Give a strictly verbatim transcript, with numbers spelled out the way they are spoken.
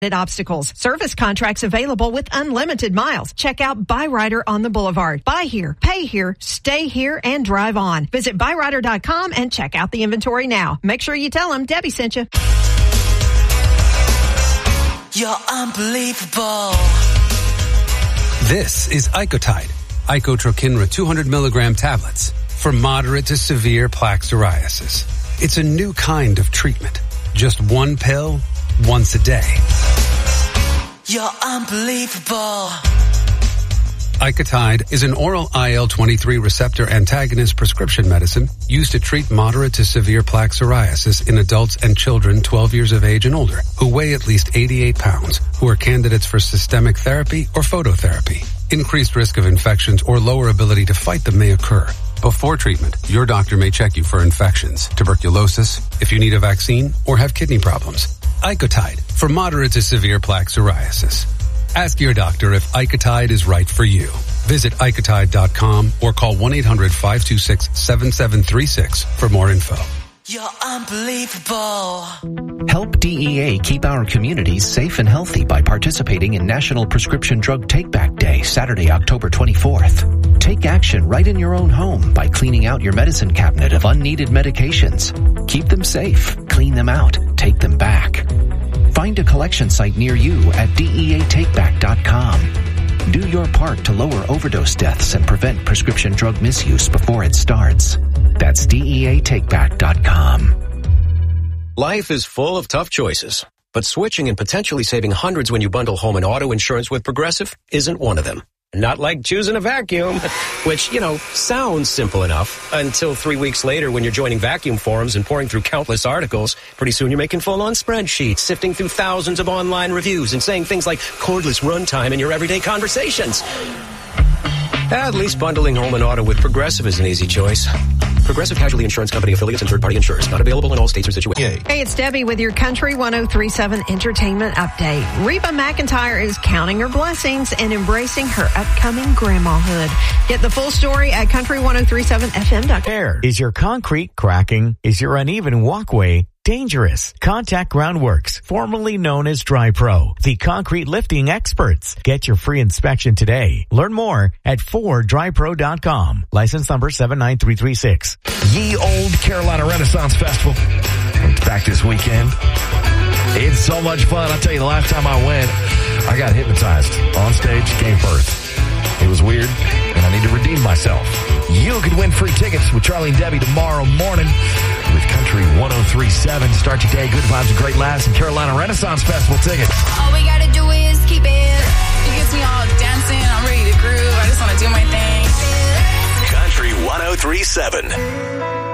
obstacles. Service contracts available with unlimited miles. Check out Byrider on the Boulevard. Buy here, pay here, stay here, and drive on. Visit byrider dot com and check out the inventory now. Make sure you tell them Debbie sent you. You're unbelievable. This is Icotide, Icotrokinra two hundred milligram tablets for moderate to severe plaque psoriasis. It's a new kind of treatment. Just one pill, once a day. You're unbelievable. Icotide is an oral I L twenty-three receptor antagonist prescription medicine used to treat moderate to severe plaque psoriasis in adults and children twelve years of age and older who weigh at least eighty-eight pounds, who are candidates for systemic therapy or phototherapy. Increased risk of infections or lower ability to fight them may occur. Before treatment, your doctor may check you for infections, tuberculosis, if you need a vaccine, or have kidney problems. Icotide for moderate to severe plaque psoriasis. Ask your doctor if Icotide is right for you. Visit Icotide dot com or call one eight hundred five two six seven seven three six for more info. You're unbelievable. Help D E A keep our communities safe and healthy by participating in National Prescription Drug Take-Back Day, Saturday, October twenty-fourth. Take action right in your own home by cleaning out your medicine cabinet of unneeded medications. Keep them safe, clean them out, take them back. Find a collection site near you at D E A take back dot com. Do your part to lower overdose deaths and prevent prescription drug misuse before it starts. That's D E A take back dot com. Life is full of tough choices, but switching and potentially saving hundreds when you bundle home and auto insurance with Progressive isn't one of them. Not like choosing a vacuum, which, you know, sounds simple enough until three weeks later when you're joining vacuum forums and pouring through countless articles. Pretty soon you're making full-on spreadsheets, sifting through thousands of online reviews and saying things like cordless runtime in your everyday conversations. At least bundling home and auto with Progressive is an easy choice. Progressive Casualty Insurance Company affiliates and third-party insurers. Not available in all states or situations. Hey, it's Debbie with your Country one oh three point seven Entertainment Update. Reba McEntire is counting her blessings and embracing her upcoming grandmahood. Get the full story at country one oh three point seven F M dot com. Is your concrete cracking? Is your uneven walkway dangerous? Contact Groundworks, formerly known as DryPro, the concrete lifting experts. Get your free inspection today. Learn more at four dry pro dot com. License number seven nine three three six. Ye Old Carolina Renaissance Festival. It's back this weekend. It's so much fun. I tell you, the last time I went, I got hypnotized on stage, gave birth. It was weird, and I need to redeem myself. You could win free tickets with Charlie and Debbie tomorrow morning with Country one oh three point seven. Start your day, good vibes and great laughs, and Carolina Renaissance Festival tickets. All we gotta do is keep it. It gets me all dancing. I'm ready to groove. I just want to do my thing. Country one oh three point seven.